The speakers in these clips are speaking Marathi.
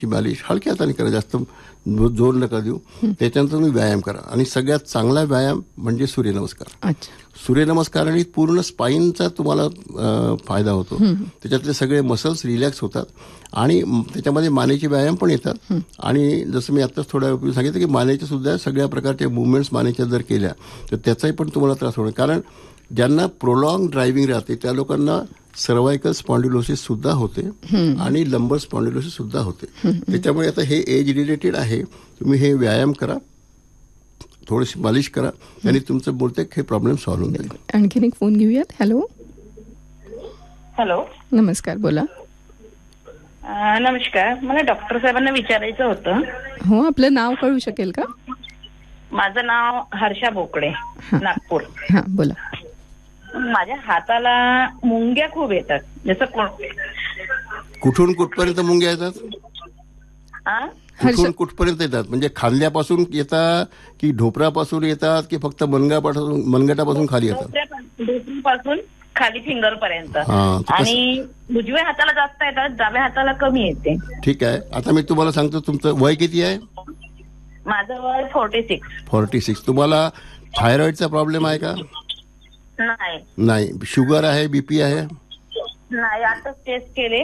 मालिश हलक्या हाताने करा, जास्त जोर नका देऊ. त्याच्यानंतर तुम्ही व्यायाम करा आणि सगळ्यात चांगला व्यायाम म्हणजे सूर्यनमस्कार. सूर्यनमस्काराने पूर्ण स्पाईनचा तुम्हाला फायदा होतो. त्याच्यातले सगळे मसल्स रिलॅक्स होतात आणि त्याच्यामध्ये मानेचे व्यायाम पण येतात. आणि जसं मी आत्ताच थोड्या वेळ सांगितलं की मानेच्या सुद्धा सगळ्या प्रकारच्या मुवमेंट्स मानेच्या जर केल्या तर त्याचाही पण तुम्हाला त्रास होणार. कारण ज्यांना प्रोलॉंग ड्रायव्हिंग राहते त्या लोकांना सर्वायकल स्पॉन्डिलोसिस सुद्धा होते आणि लंबर स्पॉन्डिलोसिस सुद्धा होते. त्याच्यामुळे आता हे एज रिलेटेड आहे. तुम्ही हे व्यायाम करा, थोडीशी मालिश करा आणि तुमचं बोलते हे प्रॉब्लेम सॉल्व्ह होऊन जाईल. आणखीन एक फोन घेऊयात. हॅलो. हॅलो, नमस्कार, बोला. नमस्कार, मला डॉक्टर साहेबांना विचारायचं होतं. हो, आपलं नाव कळू शकेल का? माझं नाव हर्षा बोकडे, नागपूर. हा, बोला. माझ्या हाताला मुंग्या खूप येतात. जसं कुठून कुठपर्यंत मुंग्या येतात? कुठून कुठपर्यंत येतात म्हणजे खांद्यापासून येतात की ढोपरापासून येतात की फक्त मनगटापासून खाली येतात? ढोपरापासून खाली फिंगर पर्यंत. आणि उजव्या हाताला जास्त येतात, डाव्या हाताला कमी येते. ठीक आहे, आता मी तुम्हाला सांगतो तुमचं वय किती आहे? माझं वय 46. तुम्हाला थायरॉइडचा प्रॉब्लेम आहे का? नाही. शुगर आहे, बीपी आहे? नाही, आता टेस्ट केले.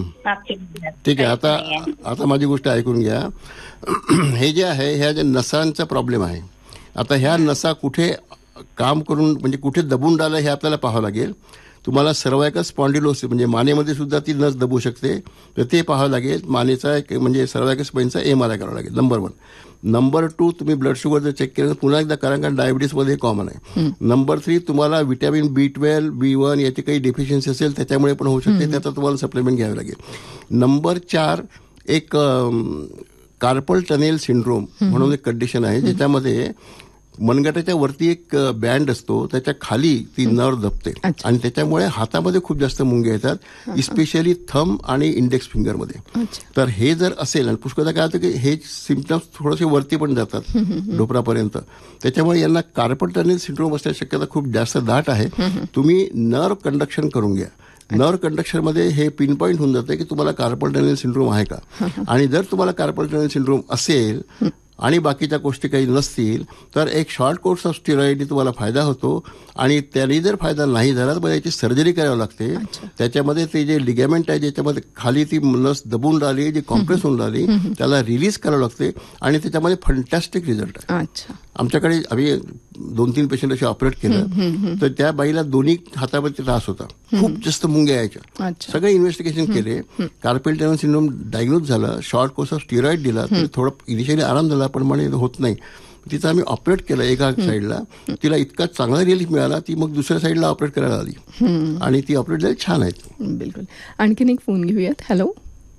ठीक आहे, आता माझी गोष्ट ऐकून घ्या. हे जे आहे ह्या ज्या नसांचा प्रॉब्लेम आहे. आता ह्या नसा कुठे काम करून म्हणजे कुठे दबून राहिलं हे आपल्याला पाहावं लागेल. तुम्हाला सर्वायकल स्पॉन्डिलोसिस म्हणजे मानेमध्ये सुद्धा ती नस दबू शकते, तर ते पाहावं लागेल. मानेचा एक म्हणजे सर्वायकल स्पाईनचा MRI करावा लागेल, नंबर 1. नंबर 2, तुम्ही ब्लड शुगर जर चेक केलं तर पुन्हा एकदा कारण डायबिटीसमध्ये कॉमन आहे. नंबर 3, तुम्हाला व्हिटॅमिन B12, B1 याची काही डेफिशियन्सी असेल त्याच्यामुळे पण होऊ शकते, त्याचा तुम्हाला सप्लिमेंट घ्यावे लागेल. नंबर 4, एक कार्पल टनेल सिंड्रोम म्हणून एक कंडिशन आहे ज्याच्यामध्ये मनगटाच्या वरती एक बँड असतो, त्याच्या खाली ती नर्व दबते आणि त्याच्यामुळे हातामध्ये खूप जास्त मुंग्या येतात, इस्पेशली थंब आणि इंडेक्स फिंगरमध्ये. तर हे जर असेल आणि पुष्कळदा काय होतं की हे सिम्पटम्स थोडेसे वरती पण जातात डोपरापर्यंत, त्याच्यामुळे यांना कार्पल टनेल सिंड्रोम असण्याची शक्यता खूप जास्त दाट आहे. तुम्ही नर्व कंडक्शन करून घ्या. नर्व कंडक्शनमध्ये हे पिन पॉईंट होऊन जातं की तुम्हाला कार्पल टनेल सिंड्रोम आहे का. आणि जर तुम्हाला कार्पल टनेल सिंड्रोम असेल आणि बाकीच्या गोष्टी काही नसतील तर एक शॉर्ट कोर्स ऑफ स्टिरॉइडने तुम्हाला फायदा होतो. आणि त्याने जर फायदा नाही झाला तर याची सर्जरी करावी लागते. त्याच्यामध्ये ते जे लिगॅमेंट आहे ज्याच्यामध्ये खाली ती नस दबून राहिली, जी कॉम्प्रेस होऊन राहिली, त्याला रिलीज करावं लागते आणि त्याच्यामध्ये फंटॅस्टिक रिझल्ट आहे. आमच्याकडे आम्ही 2-3 पेशंट असे ऑपरेट केलं तर त्या बाईला दोन्ही हातामध्ये त्रास होता, खूप जास्त मुंग्या यायच्या. सगळे इन्व्हेस्टिगेशन केले, कार्पेल टनेल सिंड्रोम डायग्नोज झाला, शॉर्ट कोर्स ऑफ स्टिरॉइड दिला, थोडं इनिशियली आराम झाला पण म्हणे होत नाही. तिचं आम्ही ऑपरेट केलं एका साईडला, तिला इतका चांगला रिलीफ मिळाला, ती मग दुसऱ्या साईडला ऑपरेट करायला आली आणि ती ऑपरेट झाली, छान आहे. बिलकुल. आणखीन एक फोन घेऊयात. हॅलो.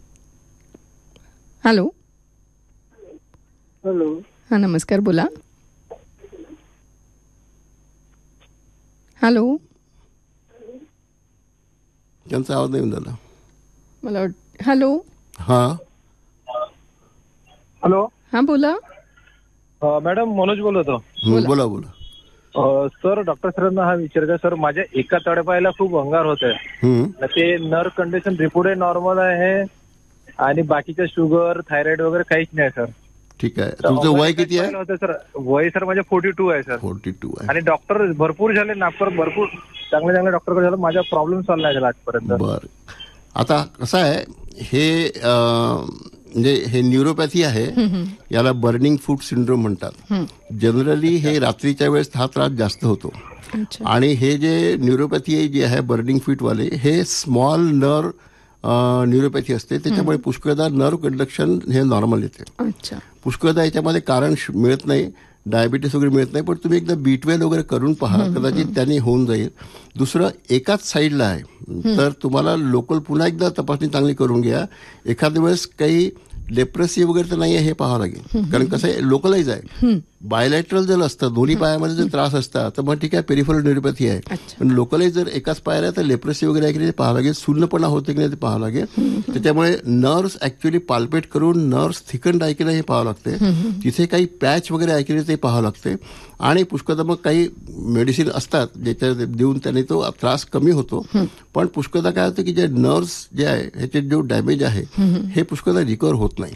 हॅलो. हॅलो. हा, नमस्कार, बोला. हॅलो. त्यांचा आवाज नाही झाला मला. हॅलो. हा, हॅलो. हा, बोला. मॅडम, मनोज बोलतो. बोला. सर, डॉक्टर सरांना हा विचारायचा. सर, माझ्या एका तळपायाला खूप अंगार होत आहे. ते नर्व कंडिशन रिपोर्ट नॉर्मल आहे आणि बाकीच्या शुगर, थायरॉइड वगैरे काहीच नाही सर. ठीक आहे. तुमचं वय किती आहे? सर, वय सर माझे 42 आहे सर. 42 आहे. आणि डॉक्टर भरपूर झाले, नागपूर भरपूर चांगले डॉक्टरकडे झालं, माझा प्रॉब्लेम सॉल्व्ह नाही झाला आजपर्यंत. बरं, आता कसं आहे हे म्हणजे हे न्यूरोपॅथी आहे, याला बर्निंग फूट सिंड्रोम म्हणतात. जनरली हे रात्रीच्या वेळेस हा त्रास जास्त होतो. आणि हे जे न्यूरोपॅथी जी आहे बर्निंग फीटवाले, हे स्मॉल नर्व न्यूरोपॅथी असते, त्याच्यामुळे पुष्कळदा नर्व कंडक्शन हे नॉर्मल येते. पुष्कळदा याच्यामध्ये कारण मिळत नाही, डायबिटीस वगैरे मिळत नाही, पण तुम्ही एकदा B12 वगैरे करून पहा, कदाचित त्यांनी होऊन जाईल. दुसरं एकाच साईडला आहे, तर तुम्हाला लोकल पुन्हा एकदा तपासणी चांगली करून घ्या. एखाद्या वेळेस काही लेप्रेसी वगैरे तर नाही आहे हे पाहावं लागेल, कारण कसं आहे लोकलाइज आहे. बायलॅटरल जर असतं, दोन्ही पायामध्ये जर त्रास असता तर मग ठीक आहे, पेरिफरल न्यूरोपॅथी आहे. पण लोकलाइज जर एकाच पायाला तर लेप्रेसी वगैरे आहे की नाही ते पाहावं लागेल, सुन्नपणा होते की नाही ते पाहावं लागेल. त्याच्यामुळे नर्व्स ऍक्च्युअली पाल्पेट करून नर्व्स थिकंड आहे की नाही हे पाहावं लागते. तिथे काही पॅच वगैरे आहे की नाही ते पाहावं लागते. आणि पुष्कळदा मग काही मेडिसिन असतात ज्याच्या देऊन त्याने तो त्रास कमी होतो. पण पुष्कळदा काय होतं की जे नर्व्स जे आहे ह्याचे जो डॅमेज आहे हे पुष्कळदा रिकवर होत नाही.